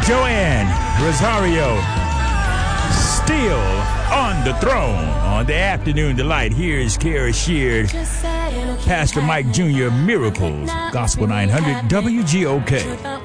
Joanne Rosario still on the throne on the Afternoon Delight. Here's Kara Sheard, Pastor Mike Jr., Miracles, Gospel 900 WGOK.